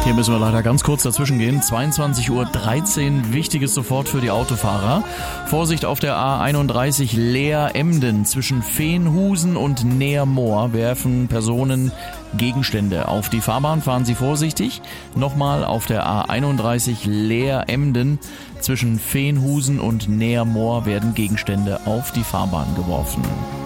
Hier müssen wir leider ganz kurz dazwischen gehen. 22:13 Uhr, wichtiges sofort für die Autofahrer. Vorsicht auf der A31 Leer-Emden zwischen Veenhusen und Neermoor werfen Personen Gegenstände auf die Fahrbahn. Fahren Sie vorsichtig. Nochmal auf der A31 Leer-Emden zwischen Veenhusen und Neermoor werden Gegenstände auf die Fahrbahn geworfen.